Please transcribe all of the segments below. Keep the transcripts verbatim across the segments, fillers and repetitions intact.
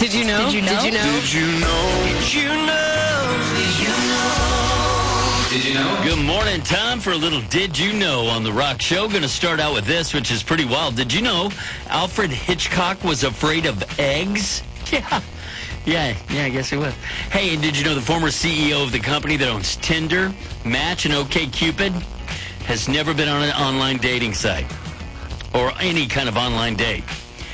Did you know? Did you know? Did you know? Did you know? Did you know? Did you know? Did you know? Good morning. Time for a little Did You Know on The Rock Show. Going to start out with this, which is pretty wild. Did you know Alfred Hitchcock was afraid of eggs? Yeah. Yeah, yeah, I guess he was. Hey, and did you know the former C E O of the company that owns Tinder, Match, and OkCupid has never been on an online dating site or any kind of online date?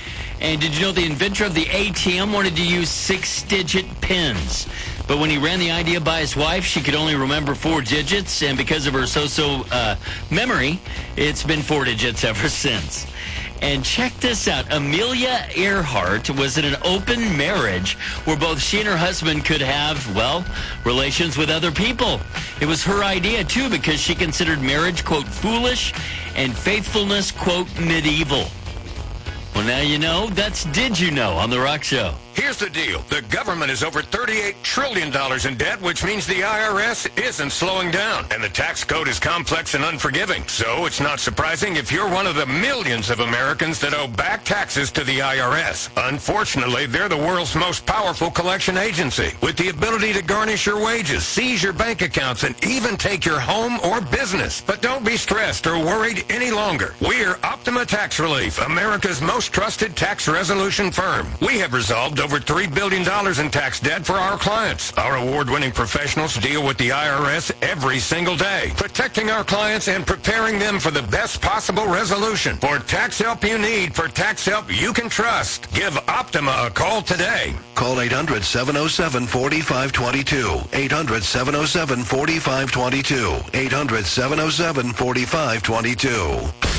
And did you know the inventor of the A T M wanted to use six-digit pins? But when he ran the idea by his wife, she could only remember four digits, and because of her so-so uh, memory, it's been four digits ever since. And check this out. Amelia Earhart was in an open marriage where both she and her husband could have, well, relations with other people. It was her idea, too, because she considered marriage, quote, foolish, and faithfulness, quote, medieval. Well, now you know. That's Did You Know on The Rock Show. Here's the deal. The government is over thirty-eight trillion dollars in debt, which means the I R S isn't slowing down. And the tax code is complex and unforgiving. So it's not surprising if you're one of the millions of Americans that owe back taxes to the I R S. Unfortunately, they're the world's most powerful collection agency, with the ability to garnish your wages, seize your bank accounts, and even take your home or business. But don't be stressed or worried any longer. We're Optima Tax Relief, America's most trusted tax resolution firm. We have resolved over three billion dollars in tax debt for our clients. Our award-winning professionals deal with the I R S every single day, protecting our clients and preparing them for the best possible resolution. For tax help you need, for tax help you can trust, give Optima a call today. Call eight hundred, seven oh seven, four five two two. eight hundred, seven oh seven, four five two two. eight hundred, seven oh seven, four five two two.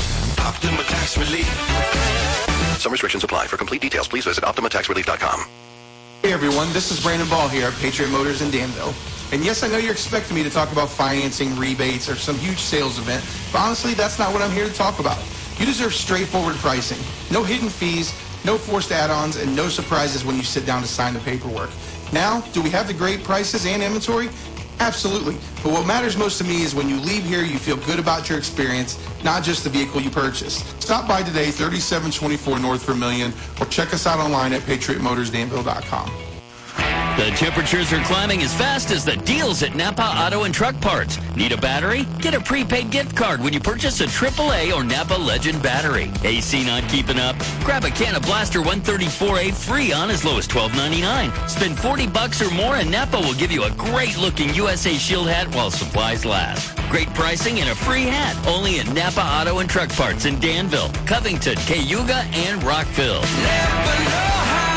Optima Tax Relief. Some restrictions apply. For complete details, please visit Optima Tax Relief dot com. Hey everyone, this is Brandon Ball here at Patriot Motors in Danville. And yes, I know you're expecting me to talk about financing, rebates, or some huge sales event, but honestly, that's not what I'm here to talk about. You deserve straightforward pricing. No hidden fees, no forced add-ons, and no surprises when you sit down to sign the paperwork. Now, do we have the great prices and inventory? Absolutely. But what matters most to me is when you leave here, you feel good about your experience, not just the vehicle you purchased. Stop by today, thirty-seven twenty-four North Vermillion, or check us out online at patriot motors danville dot com. The temperatures are climbing as fast as the deals at Napa Auto and Truck Parts. Need a battery? Get a prepaid gift card when you purchase a triple A or Napa Legend battery. A C not keeping up? Grab a can of Blaster one thirty-four A free on as low as twelve ninety-nine. Spend forty bucks or more and Napa will give you a great-looking U S A Shield hat while supplies last. Great pricing and a free hat. Only at Napa Auto and Truck Parts in Danville, Covington, Cayuga, and Rockville. Never know how.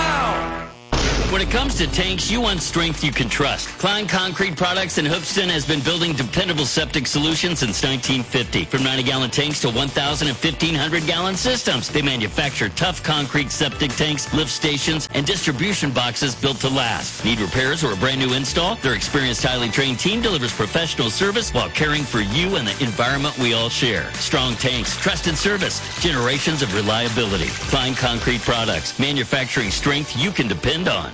When it comes to tanks, you want strength you can trust. Klein Concrete Products in Hoopston has been building dependable septic solutions since nineteen fifty. From ninety gallon tanks to one thousand and fifteen hundred gallon systems, they manufacture tough concrete septic tanks, lift stations, and distribution boxes built to last. Need repairs or a brand new install? Their experienced, highly trained team delivers professional service while caring for you and the environment we all share. Strong tanks, trusted service, generations of reliability. Klein Concrete Products, manufacturing strength you can depend on.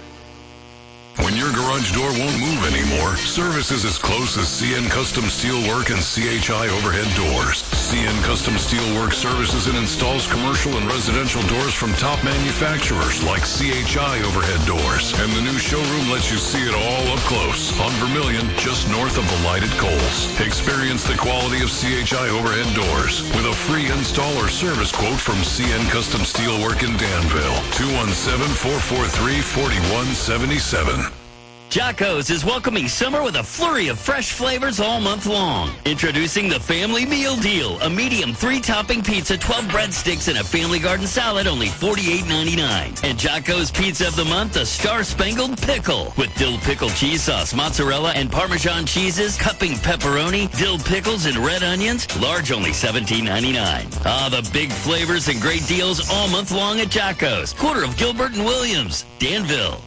When your garage door won't move anymore, service is as close as C N Custom Steelwork and C H I Overhead Doors. C N Custom Steelwork services and installs commercial and residential doors from top manufacturers like C H I Overhead Doors. And the new showroom lets you see it all up close on Vermillion, just north of the lighted Coles. Experience the quality of C H I Overhead Doors with a free install or service quote from C N Custom Steelwork in Danville. two one seven, four four three, four one seven seven. Jocko's is welcoming summer with a flurry of fresh flavors all month long. Introducing the Family Meal Deal, a medium three-topping pizza, twelve breadsticks, and a Family Garden salad, only forty-eight ninety-nine. And Jocko's Pizza of the Month, a Star-Spangled Pickle with dill pickle cheese sauce, mozzarella, and Parmesan cheeses, cupping pepperoni, dill pickles, and red onions, large only seventeen ninety-nine. Ah, the big flavors and great deals all month long at Jocko's. Quarter of Gilbert and Williams, Danville.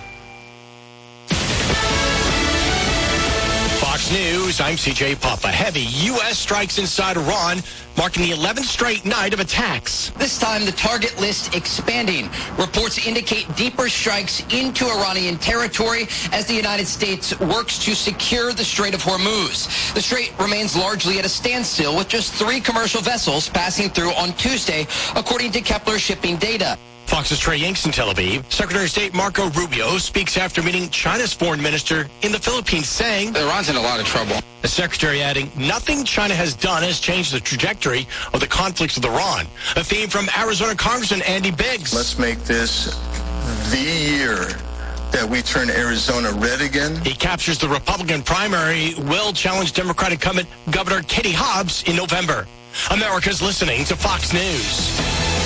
Fox News, I'm C J Papa. Heavy U S strikes inside Iran, marking the eleventh straight night of attacks. This time, the target list expanding. Reports indicate deeper strikes into Iranian territory as the United States works to secure the Strait of Hormuz. The strait remains largely at a standstill with just three commercial vessels passing through on Tuesday, according to Kepler shipping data. Fox's Trey Yanks in Tel Aviv. Secretary of State Marco Rubio speaks after meeting China's foreign minister in the Philippines, saying Iran's in a lot of trouble. The secretary adding, nothing China has done has changed the trajectory of the conflicts with Iran. A theme from Arizona Congressman Andy Biggs. Let's make this the year that we turn Arizona red again. He captures the Republican primary, will challenge Democratic incumbent Governor Katie Hobbs in November. America's listening to Fox News.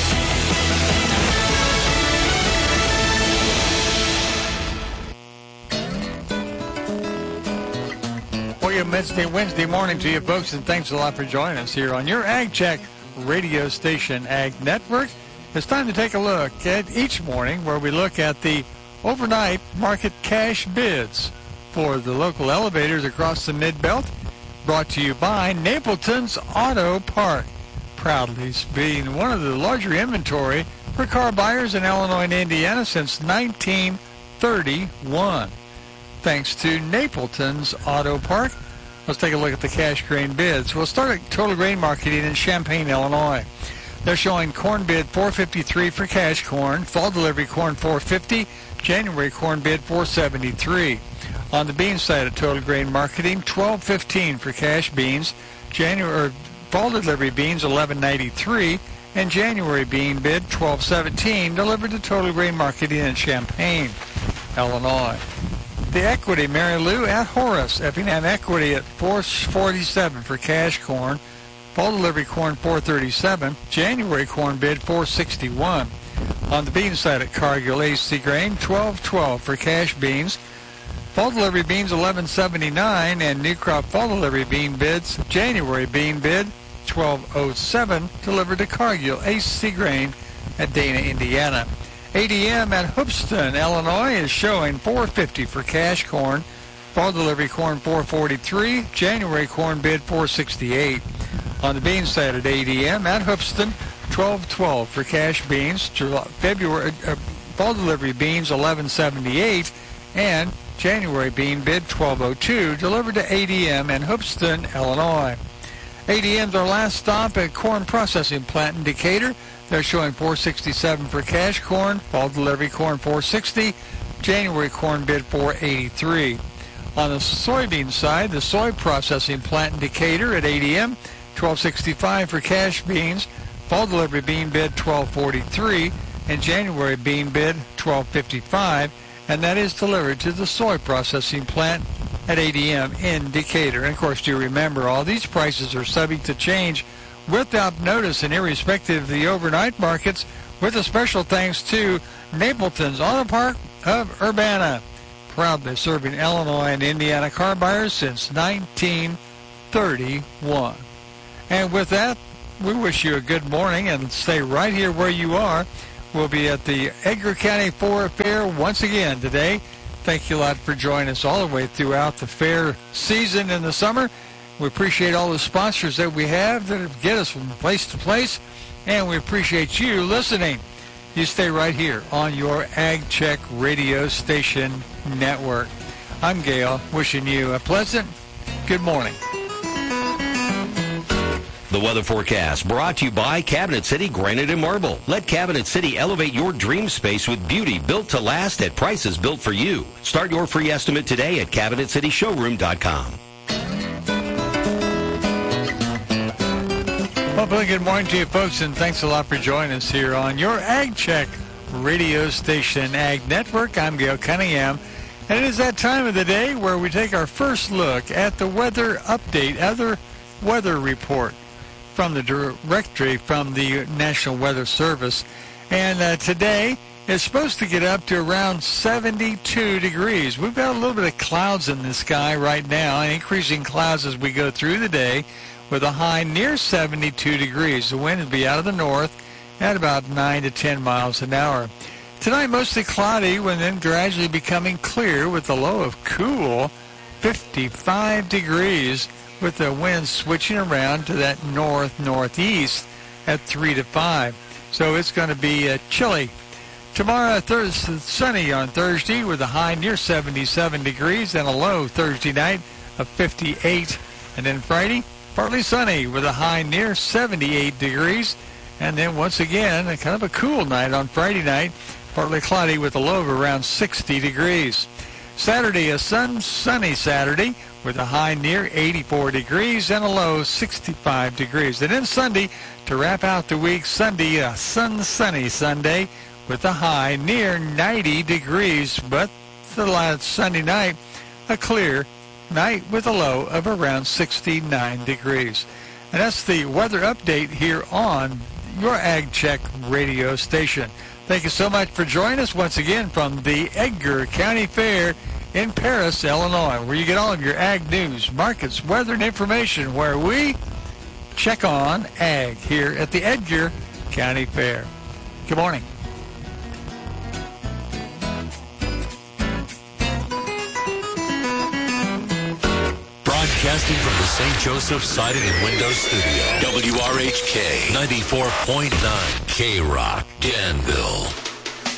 Well, Wednesday, Wednesday morning to you folks, and thanks a lot for joining us here on your Ag Check radio station, Ag Network. It's time to take a look at each morning where we look at the overnight market cash bids for the local elevators across the Mid-Belt, brought to you by Napleton's Auto Park, proudly being one of the larger inventory for car buyers in Illinois and Indiana since nineteen thirty-one. Thanks to Napleton's Auto Park. Let's take a look at the cash grain bids. We'll start at Total Grain Marketing in Champaign, Illinois. They're showing corn bid four fifty-three for cash corn, fall delivery corn four fifty, January corn bid four seventy-three. On the bean side of Total Grain Marketing, twelve fifteen for cash beans, January or fall delivery beans eleven ninety-three, and January bean bid twelve seventeen, delivered to Total Grain Marketing in Champaign, Illinois. The equity, Mary Lou at Horace, Effingham equity at four forty-seven for cash corn, fall delivery corn four thirty-seven, January corn bid four sixty-one. On the bean side at Cargill, A C Grain, twelve twelve for cash beans, fall delivery beans eleven seventy-nine, and new crop fall delivery bean bids, January bean bid twelve oh seven, delivered to Cargill, A C Grain at Dana, Indiana. A D M at Hoopston, Illinois is showing four fifty for cash corn, fall delivery corn four forty-three, January corn bid four sixty-eight. On the bean side at A D M at Hoopston, twelve twelve for cash beans, February uh, fall delivery beans eleven seventy-eight, and January bean bid twelve oh two, delivered to A D M in Hoopston, Illinois. A D M's our last stop at Corn Processing Plant in Decatur. They're showing four sixty-seven for cash corn, fall delivery corn four sixty, January corn bid four eighty-three. On the soybean side, the Soy Processing Plant in Decatur at A D M, twelve sixty-five for cash beans, fall delivery bean bid twelve forty-three, and January bean bid twelve fifty-five, and that is delivered to the Soy Processing Plant at A D M in Decatur. And of course, do you remember, all these prices are subject to change without notice and irrespective of the overnight markets, with a special thanks to Napleton's Auto Park of Urbana, proudly serving Illinois and Indiana car buyers since nineteen thirty-one. And with that, we wish you a good morning, and stay right here where you are. We'll be at the Edgar County Fair Fair once again today. Thank you a lot for joining us all the way throughout the fair season in the summer. We appreciate all the sponsors that we have that get us from place to place, and we appreciate you listening. You stay right here on your Ag Check radio station network. I'm Gail, wishing you a pleasant good morning. The weather forecast brought to you by Cabinet City Granite and Marble. Let Cabinet City elevate your dream space with beauty built to last at prices built for you. Start your free estimate today at cabinet city showroom dot com. Well, good morning to you folks, and thanks a lot for joining us here on your Ag Check radio station, Ag Network. I'm Gail Cunningham, and it is that time of the day where we take our first look at the weather update, other weather report from the directory from the National Weather Service. And uh, today is supposed to get up to around seventy-two degrees. We've got a little bit of clouds in the sky right now, and increasing clouds as we go through the day, with a high near seventy-two degrees. The wind will be out of the north at about nine to ten miles an hour. Tonight, mostly cloudy, and then gradually becoming clear with a low of cool fifty-five degrees, with the wind switching around to that north-northeast at three to five. So it's going to be uh, chilly. Tomorrow, Thursday, sunny on Thursday with a high near seventy-seven degrees and a low Thursday night of fifty-eight. And then Friday, partly sunny with a high near seventy-eight degrees And then once again, a kind of a cool night on Friday night, partly cloudy with a low of around sixty degrees. Saturday, a sun, sunny Saturday with a high near eighty-four degrees and a low sixty-five degrees. And then Sunday, to wrap out the week, Sunday, a sun, sunny Sunday with a high near ninety degrees. But the last Sunday night, a clear night with a low of around sixty-nine degrees. And that's the weather update here on your Ag Check radio station. Thank you so much for joining us once again from the Edgar County Fair in Paris, Illinois, where you get all of your ag news, markets, weather, and information, where we check on ag here at the Edgar County Fair. Good morning. Broadcasting from the Saint Joseph Siding and Windows Studio. W R H K ninety-four point nine K-Rock, Danville.